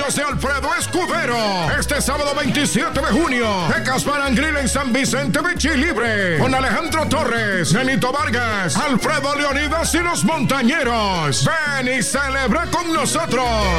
Tacos de Alfredo Escudero. Este sábado 27 de junio, Tecas Barangril en San Vicente Bichi Libre. Con Alejandro Torres, Benito Vargas, Alfredo Leonidas y los Montañeros. Ven y celebra con nosotros.